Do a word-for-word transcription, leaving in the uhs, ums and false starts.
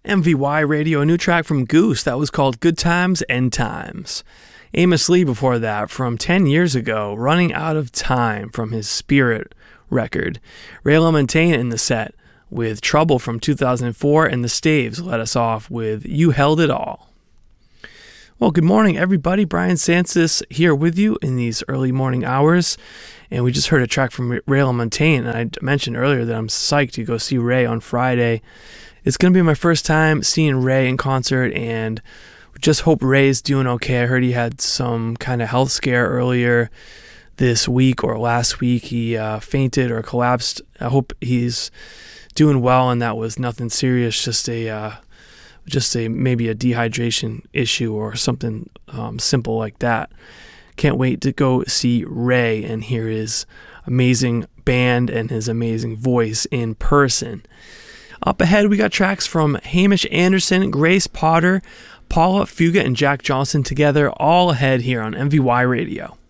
M V Y Radio, a new track from Goose that was called Good Times, End Times. Amos Lee before that, from ten years ago, Running Out of Time from his Spirit record. Ray LaMontagne in the set with Trouble from two thousand four, and the Staves let us off with You Held It All. Well, good morning, everybody. Brian Sansis here with you in these early morning hours. And we just heard a track from Ray LaMontagne, and I mentioned earlier that I'm psyched to go see Ray on Friday. It's going to be my first time seeing Ray in concert, and just hope Ray's doing okay. I heard he had some kind of health scare earlier this week or last week. He uh, fainted or collapsed. I hope he's doing well, and that was nothing serious, just a uh, just a maybe a dehydration issue or something um, simple like that. Can't wait to go see Ray and hear his amazing band and his amazing voice in person. Up ahead, we got tracks from Hamish Anderson, Grace Potter, Paula Fuga, and Jack Johnson together, all ahead here on M V Y Radio.